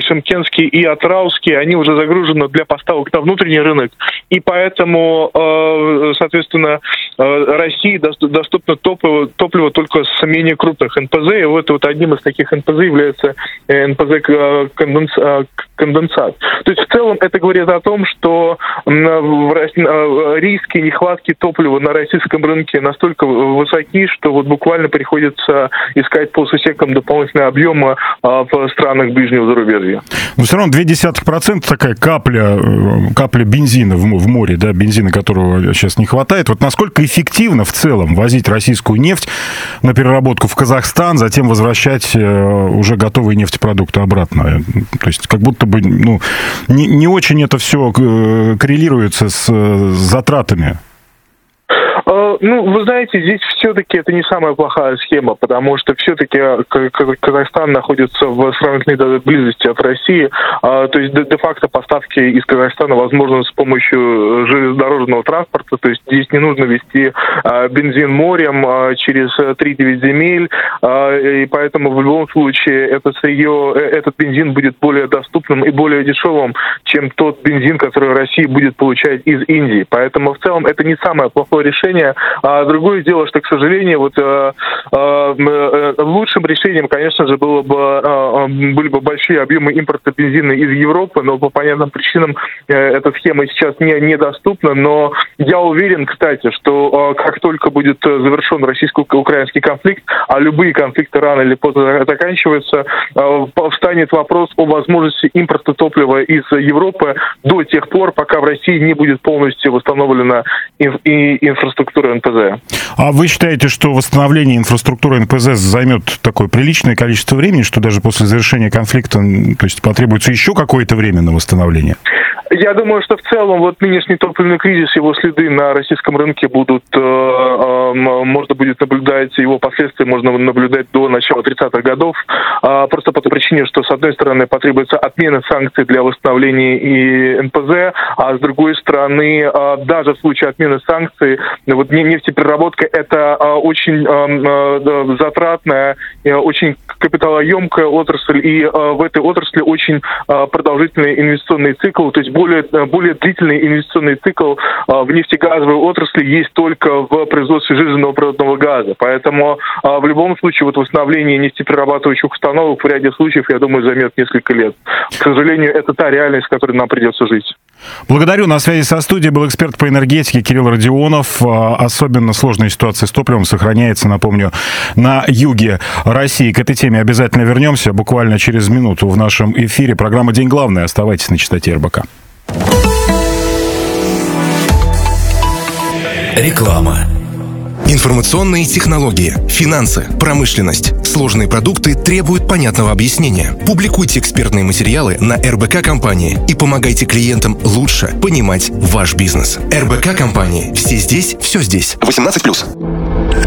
Шымкентский и Атырауский, они уже загружены для поставок на внутренний рынок, и поэтому, соответственно, России доступно топливо только с менее крупных НПЗ, и вот одним из таких НПЗ является НПЗ конденсат. То есть в целом это говорит о том, что риски нехватки топлива на российском рынке настолько высоки, что вот буквально приходится искать по сусекам дополнительные объемы в странах ближнего зарубежья. Но все равно 0,2% такая капля бензина в море, да, бензина, которого сейчас не хватает. Вот насколько эффективно в целом возить российскую нефть на переработку в Казахстан, затем возвращать уже готовые нефтепродукты обратно? То есть как будто бы не очень это все коррелируется с затратами. Вы знаете, здесь все-таки это не самая плохая схема, потому что все-таки Казахстан находится в сравнительной близости от России, то есть де-факто поставки из Казахстана возможны с помощью железнодорожного транспорта, то есть здесь не нужно везти бензин морем через 3-9 земель, и поэтому в любом случае этот бензин будет более доступным и более дешевым, чем тот бензин, который Россия будет получать из Индии. Поэтому в целом это не самое плохое решение. А другое дело, что, к сожалению, лучшим решением, конечно же, были бы большие объемы импорта бензина из Европы, но по понятным причинам эта схема сейчас недоступна. Но я уверен, кстати, что как только будет завершен российско-украинский конфликт, а любые конфликты рано или поздно заканчиваются, встанет вопрос о возможности импорта топлива из Европы до тех пор, пока в России не будет полностью восстановлена инфраструктура НПЗ. А вы считаете, что восстановление инфраструктуры НПЗ займет такое приличное количество времени, что даже после завершения конфликта, то есть потребуется еще какое-то время на восстановление? Я думаю, что в целом нынешний топливный кризис, его следы на российском рынке можно будет наблюдать, его последствия можно наблюдать до начала 30-х годов, просто по той причине, что с одной стороны потребуется отмена санкций для восстановления и НПЗ, а с другой стороны, даже в случае отмены санкций, нефтепереработка это очень затратная, очень капиталоемкая отрасль, и в этой отрасли очень продолжительный инвестиционный цикл, то есть более длительный инвестиционный цикл в нефтегазовой отрасли есть только в производстве жиженного природного газа. Поэтому в любом случае восстановление нефтеперерабатывающих установок в ряде случаев, я думаю, займет несколько лет. К сожалению, это та реальность, в которой нам придется жить. Благодарю. На связи со студией был эксперт по энергетике Кирилл Родионов. Особенно сложная ситуация с топливом сохраняется, напомню, на юге России. К этой теме обязательно вернемся буквально через минуту в нашем эфире. Программа «День главный». Оставайтесь на частоте РБК. Реклама. Информационные технологии, финансы, промышленность. Сложные продукты требуют понятного объяснения. Публикуйте экспертные материалы на РБК компании и помогайте клиентам лучше понимать ваш бизнес. РБК компании. Все здесь, все здесь. 18+.